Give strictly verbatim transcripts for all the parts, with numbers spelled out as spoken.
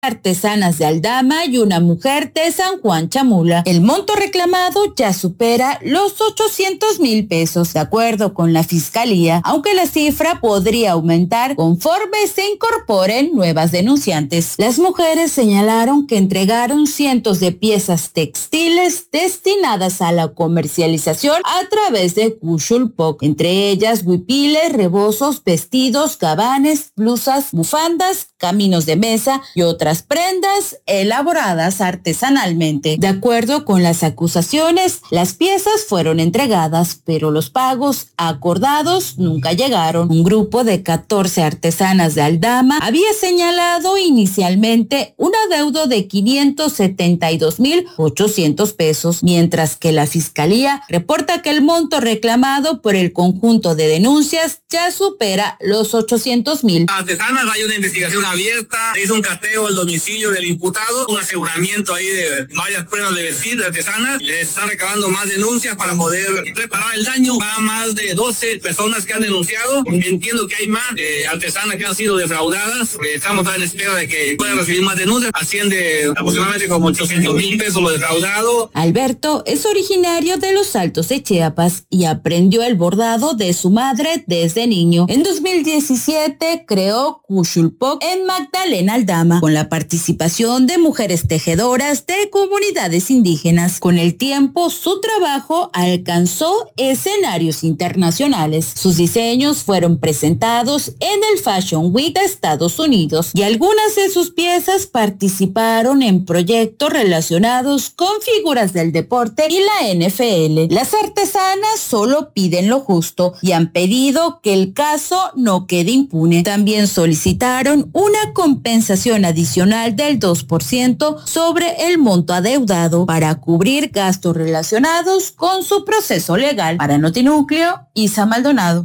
artesanas de Aldama y una mujer de San Juan Chamula. El monto reclamado ya supera los ochocientos mil pesos, de acuerdo con la Fiscalía, aunque la cifra podría aumentar conforme se incorporen nuevas denunciantes. Las mujeres señalaron que entregaron cientos de piezas textiles destinadas a la comercialización a través de Cuchulpoc, entre ellas huipiles, rebozos, vestidos, gabanes, blusas, bufandas, caminos de mesa y otras prendas elaboradas artesanalmente. De acuerdo con las acusaciones, las piezas fueron entregadas, pero los pagos acordados nunca llegaron. Un grupo de catorce artesanas de Aldama había señalado inicialmente un adeudo de quinientos setenta y dos mil ochocientos pesos, mientras que la Fiscalía reporta que el monto reclamado por el conjunto de denuncias ya supera los ochocientos mil. Artesanas, hay una investigación abierta, se hizo un cateo al domicilio del imputado, un aseguramiento ahí de varias pruebas de vestir de artesanas, le están recabando más denuncias para poder reparar el daño. Va más de doce personas que han denunciado, entiendo que hay más eh, artesanas que han sido defraudadas, eh, estamos en espera de que puedan recibir más denuncias, asciende aproximadamente como ochocientos mil pesos lo defraudado. Alberto es originario de Los Altos de Chiapas y aprendió el bordado de su madre desde niño. En dos mil diecisiete creó Cuchulpoc en Magdalena Aldama, con la participación de mujeres tejedoras de comunidades indígenas. Con el tiempo, su trabajo alcanzó escenarios internacionales. Sus diseños fueron presentados en el Fashion Week de Estados Unidos y algunas de sus piezas participaron en proyectos relacionados con figuras del deporte y la N F L. Las artesanas solo piden lo justo y han pedido que el caso no quede impune. También solicitaron una compensación adicional del dos por ciento sobre el monto adeudado para cubrir gastos relacionados con su proceso legal. Para Notinúcleo, Isa Maldonado.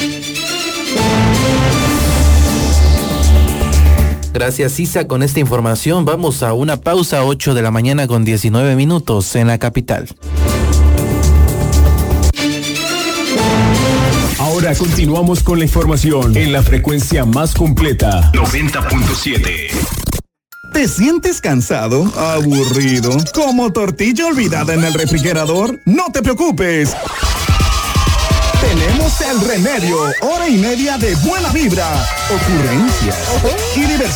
Gracias, Isa. Con esta información vamos a una pausa. Ocho de la mañana con diecinueve minutos en la capital. Ahora continuamos con la información en la frecuencia más completa, noventa punto siete. ¿Te sientes cansado, aburrido, como tortilla olvidada en el refrigerador? No te preocupes. Tenemos el remedio, hora y media de buena vibra, ocurrencias y diversión.